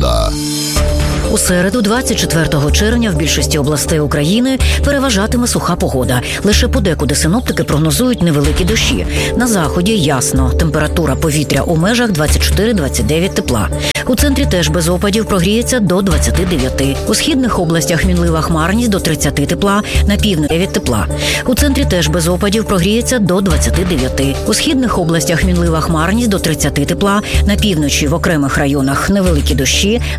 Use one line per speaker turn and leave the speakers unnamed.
погода.
У середу, 24 червня, в більшості областей України переважатиме суха погода. Лише подекуди синоптики прогнозують невеликі дощі. На заході ясно. Температура повітря у межах 24-29 тепла. У центрі теж без опадів прогріється до 29. У східних областях мінлива хмарність до 30 тепла, на півдні 9 тепла. У центрі теж без опадів прогріється до 29. У східних областях мінлива хмарність до 30 тепла, на півночі в окремих районах невеликі дощі